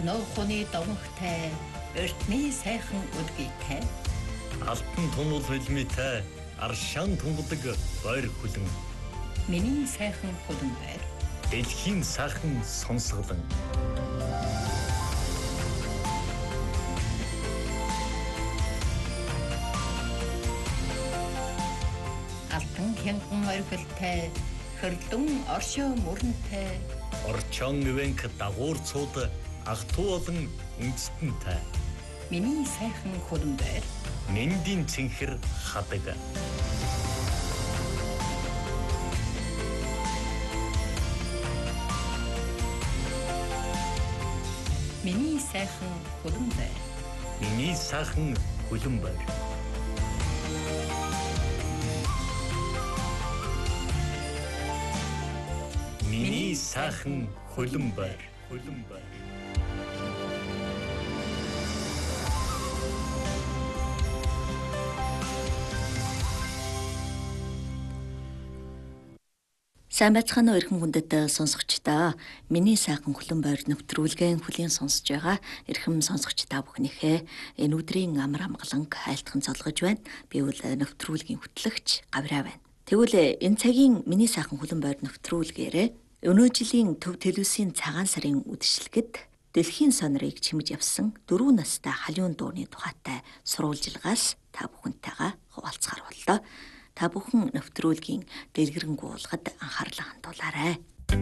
Нуухны домогтай, эртний сайхан өдгийтэй. Алтан тунул хөлмитэй, аршаан тунгадаг бойр хүлэн. Миний сайхан хүлэн байр. Дэлхийн сайхан сонсголон. Алтан хянган орхилтай, хөрлөн оршоо мөрөнтэй. Орчон ивэнк дагуурцууд ах トゥ болон үндэстэнтэй. Миний сайхан хүлэн байр. Мэндийн цэнхэр хадаг. Миний сайхан хүлэн байр. Миний сайхан хүлэн байр. Миний сайхан хүлэн байр. Хүлэн байр. Сайн байцгаана уу эрхэм хүндэт сонсогчдоо. Миний сайхан хүлэн байр нэвтрүүлгийн хүлийн сонсож байгаа эрхэм сонсогч та бүхнийхээ энэ өдрийн амар амгаланг айлтхан цолгож байна. Би бол нэвтрүүлгийн хөтлөгч Гавраа байна. Тэгвэл энэ цагийн миний сайхан хүлэн байр нэвтрүүлгээрээ өнөө жилийн төв телевизийн цагаан сарын үдшилгэд дэлхийн сонирыг чимж явсан 4 настай халиун дууны тухайтай сурвалжилгаас та бүхэнтэйгээ хуваалцахаар боллоо. Та бүхэн нэвтрүүлгийн дэлгэрэнгүй уулгад анхаарлаа хандуулаарай.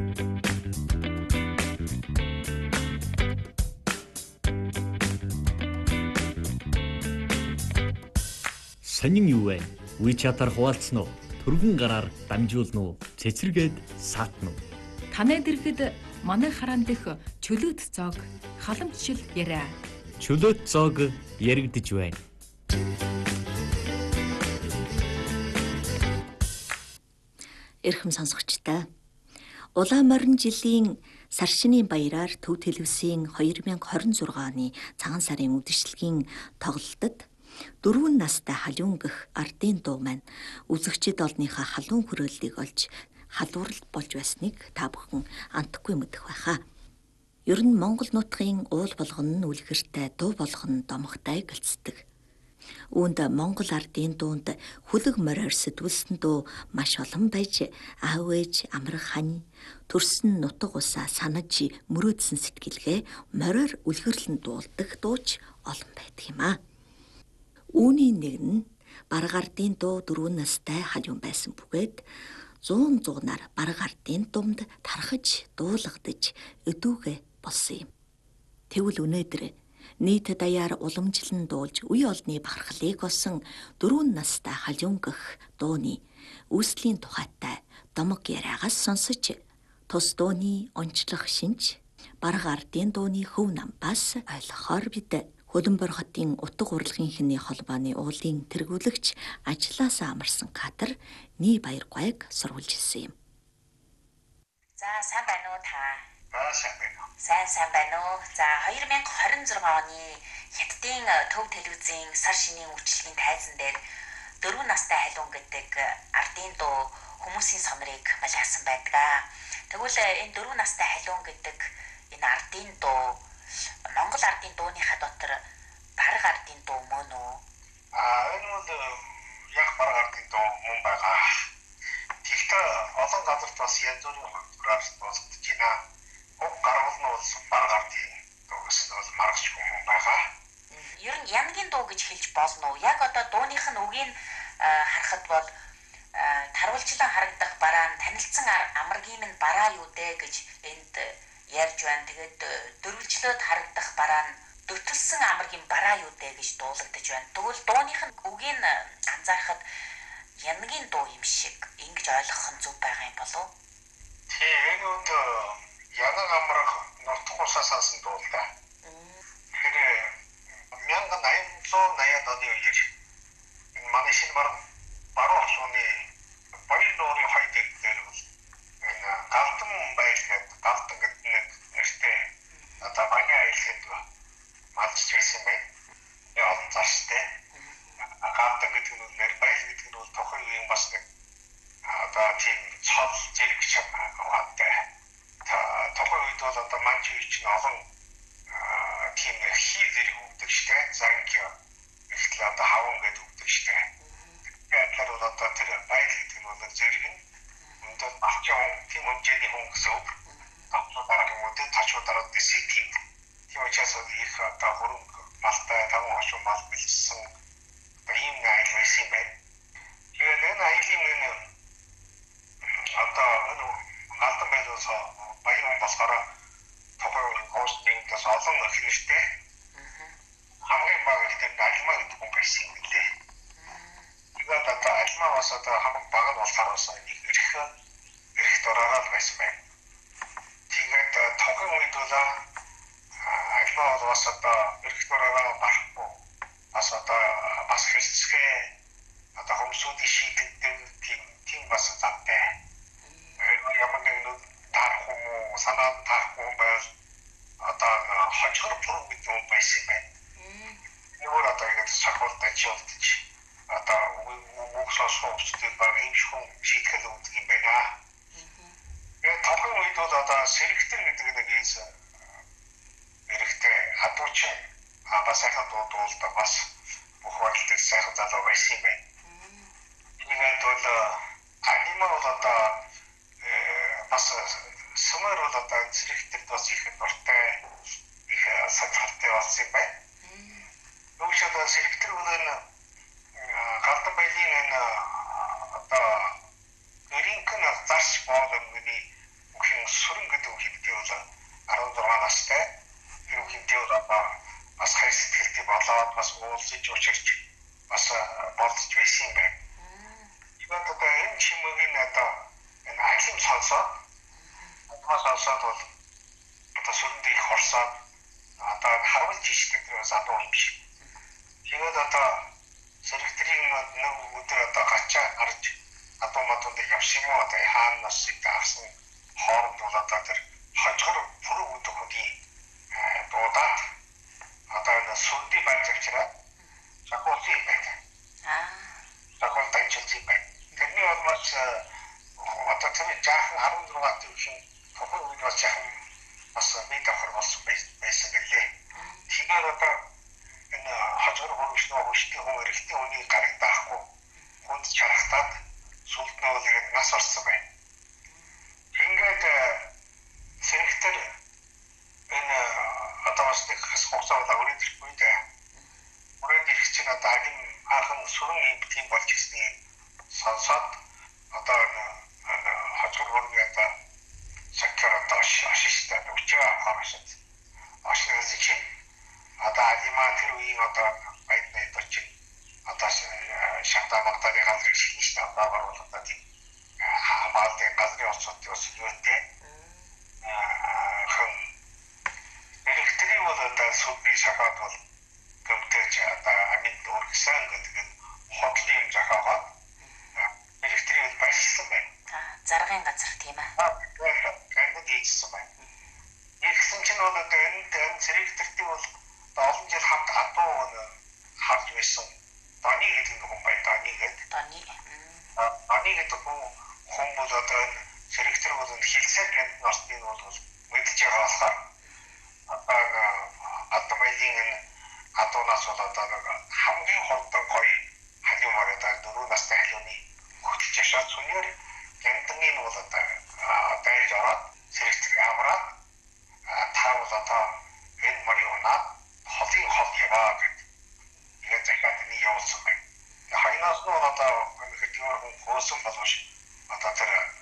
Сонин юу вэ? WeChat-аар хуваалцсан уу? Төргөн гараар дамжуулна уу? Цэцэргээд саатна уу? Танай дэргэд манай хараан дэх чөлөөт зоог халамжшил яриа. Чөлөөт зоог яригдж байна. Эрхэм сонсогчдоо. Улаан морин жилийн сар шинийн баяраар төв телевизийн 2026 оны цагаан сарын үдшилгийн тоглолтод 4 настай халиун гэх ардын дуу маань үзэгчид олныхаа халуун хүрээллийг олж халууралт болж байсныг та бүхэн антгүй мэдэх байхаа. Ер нь Монгол нутгийн уул болгоно нь үлгэртэй, дуу болгоно домогтой гэлцдэг. Үүнд Монгол ардын дуунд хүлэг мороор сэтгүүлсэн дуу маш олон байж аав ээж амрах хань төрсөн нутаг усаа санаж мөрөөдсөн сэтгэлгээ мороор үлгэрлэн дуулдаг дууч олон байдаг юм аа. Үүний нэг нь бараг ардын дуу 4 настай халиун байсан бөгөөд 100 зуунаар бараг ардын думд тархаж дуулгадж өдүүгээ болсон юм. Тэгвэл өнөөдөр нийт даяар уламжлан дуулж үе олны бахархлыг олсон 4 настай халиун гэх дууны үүслийн тухайтай домог яриагаас сонсож тус дууны онцлог шинж бараг ардын дууны хөв намбаас ойлгохоор бид Хөлбөмбөр хотын утга урлагийн хиний холбооны уулын тэргүүлэгч ажлаасаа амарсан кадр Ни Баяр гуайг сурвалжилсан юм. За сайн байна уу та? Сайн байна уу? Сайн байна уу? За 2026 оны Хятадын төв телевизийн сар шинийн үйлчлэгийн тайзан дээр 4 настай халиун гэдэг ардын дуу хүмүүсийн сонирыг малгасан байдаг. Тэгвэл энэ 4 настай халиун гэдэг энэ ардын дуу Монгол ардын дууныхаа дотор бараг ардын дуу мөн үү? Энэ бол яг бараг ардын дуу мөн байгаа. Тэгтээ олон газарт бас янз бүрийн хөлбөрөөр дуусгаж байна. Уг гарвал нь бол бараг ардын дуугаас нь бол маргач мөн байгаа. Ер нь янгийн дуу гэж хэлж болно уу? Яг одоо дууных нь үгийг харахад бол тарвалжлан харагдах бараа нь танилцсан амаргийн минь бараа юу дээ гэж энд ярьж байна. Тэгээд дөрвөлжлөөд харагдах бараа нь дөтөлсөн амаргийн бараа юу дээ гэж дуулагдаж байна. Тэгвэл дууных нь үгийг анзаарахад янгийн дуу юм шиг ингэж ойлгох нь зөв байгаа юм болов уу? Энэ үед янаг амрах нутг усаа сансан дуу л да. Тэгэхээр 1880-ад оны үеэр энэ манай шинэ баруун хошууны баяр нуурын хоёр дээр бол энэ галтан баяр гэдэг галтан гэдэг нэртэй одоо манай айлхэд малч байсан байна. Олон цааштай. Галтан гэдэг нь нэр баяр гэдэг нь бол тохиол юм бас нэг одоо тийм цол зэрэг чамаатай. Тухайн үед бол одоо манжи чинь олон хэлсэн ийм айл байсан юм байна. Тэгээд энэ айлын одоо алдан байлаас баян болохоор тохиолдол хостингээс олон нөхөштэй хамгийн бага гэдэг альма гэдэг хүн байсан юм лээ. Тэгээд одоо альма бас одоо хамгийн бага нь болохоор нэг эрх дураараа байсан байна. Тэгээд тохиолдол үед бол альма бас одоо эрх дураараа барахгүй бас одоо бас хэлцгээ одоо хүмүүсийн шийдэгдэн тийм бас завтай. Ямар нэгэн тарах уу санаа тарахгүй байл одоо хожгор бүрэг гэдэг юм байсан байна. Нөгөө одоо ингэж сахуултаж явуулж одоо угсаас хөвчтэй баг юм шиг шийтгэл өгдөг юм байна. Тэгээд тохиолдол үед бол одоо сэрэгтэр гэдэг нэг эрэхтэй хадуучин бас сайхан дуудуулдаг бас бүх бодлыг сайхан залуу байсан юм байна. Тэгээд бол анима бол одоо бас сумаар бол одоо зэрэгтэрд бас их дуртай их сатгалтай болсон юм байна. Нөгөөд зэрэгтэр бол энэ галдан байлын энэ одоо гэринхэн зарч бооломны бүхэн сүрэн гэдэг хэвдээ бол 16 настай юу хэвдээ бол бас хай сэтгэлтэй болоод бас уулзаж учирч бас болцож байсан юм байна. Тэгээд одоо энэ чимэгийн одоо энэ ажим сонсоод бол одоо сүрэнд их хорсоод одоо харуулж ишдэг бас адуу юм шиг. Тэгээд одоо зэрэгтрийн нэг өдөр одоо гачаа гарч адуу матунд явсан юм одоо хаанаас авсан хооронд бол одоо тэр хожгор бүрэг өдөр хөдий дуудаад одоо энэ сүрдий байж авчираа сахуулсан юм байна. Сахуул таньчилсан юм байна. Тэрний улмаас одоо тэр жаахан 16 төвшин тохиол үед бас жаахан бас мэдээ болсон байсан гэлээ. Тэгэхээр одоо энэ хожгор хөрвчнөө хөштэй хүн эрэгтэй хүний гарыг даахгүй хүнд чарахтаад сүлднөө тэгээд нас орсон байна. Ингээд зэрэгтэр энэ одоо бас нэг хас хугацаанд өрөөд ирэхгүй дээ. Өрөөд ирэх чинь одоо агин анхан сүрэн юм тийм болж ирсний сонсоод одоо хожгор хөрвний одоо саккар одоо ашигтай өчөө харахад ашигтай чинь одоо алима тэр үеийн одоо байдны төрчин одоо шахта багтааны газрыг шинж таваа оруулаад тийм хамаалтын газрын олцоод бас юутэй хэн электрик бол одоо сүлбий шахаад бол гомтэж одоо амьд өргөсөн гэдэг хотл юм жахаад электрик байшсан байна. Заргын газар тийм ээ. Гэнэ дийсэн байна. Ирсэн чинь бол одоо энэ зэрэгтэртэй бол олон жил хамт адуу харж байсан. Дани гэдэг хүн байна. Дани гэдэг хүн бол одоо зэрэгтэр бол хилсээр гэнэ нортын бол мэдж байгаа болохоор одоо адмайлын адуунаас бол одоо хамгийн хурдан гоё халиумаар одоо 4 настай халиуны хөтлж яшаад сүнээр гэнтний бол одоо дайж ороод зэрэгтэр аваад таавал одоо энэ марионад холын хол яваа гэдэг. Тэгээд захиад нэг явуулсан байна. Хайнаас нь одоо хэдийгээр хүн хөөсөн боловч одоо тэр